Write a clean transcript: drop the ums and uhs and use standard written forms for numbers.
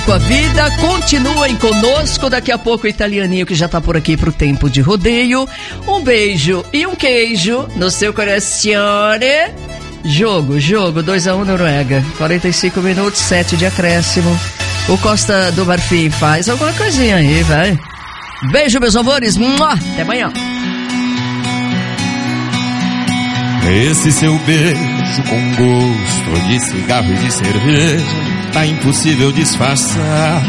A vida, continuem conosco. Daqui a pouco o italianinho que já tá por aqui pro tempo de rodeio. Um beijo e um queijo no seu corazione. Jogo, 2-1 Noruega, 45 minutos, 7 de acréscimo. O Costa do Marfim faz alguma coisinha aí, vai. Beijo, meus amores. Até amanhã. Esse seu beijo com gosto de cigarro e de cerveja tá impossível disfarçar.